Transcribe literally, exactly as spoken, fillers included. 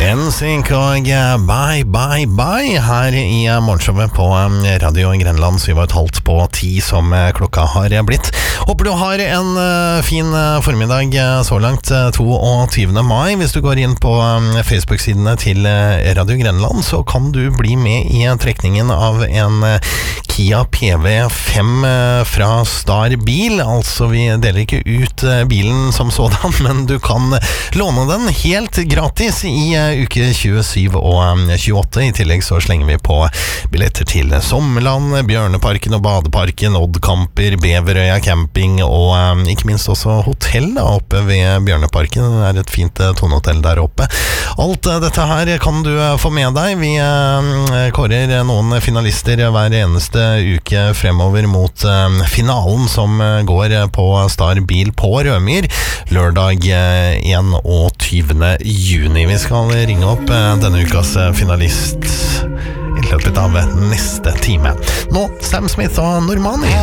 N Sync og Bye Bye Bye her i morgenshowet på Radio Grenland syv og et halvt på ti som klokka har blitt. Håper du har en fin formiddag så langt tjueåtte mai. Hvis du går inn på Facebook-sidene til Radio Grenland, så kan du bli med i trekningen av en Kia P V fem fra Star Bil. Altså vi deler ikke ut bilen som sådan, men du kan låne den helt gratis i uke tjuesju og tjueåtte. I tillegg så slenger vi på billetter til Sommerland, Bjørneparken og Badeparken, Oddkamper, Beverøya camping og ikke minst også hotell da, oppe ved Bjørneparken. Det er et fint tonehotell der oppe. Alt dette her kan du få med deg. Vi kårer noen finalister hver eneste uke fremover mot finalen som går på Star Bil på Rødmyr lørdag einogtyvende juni. Vi skal ringe opp denne ukas finalist i løpet av neste time. Nå Sam Smith og Normani.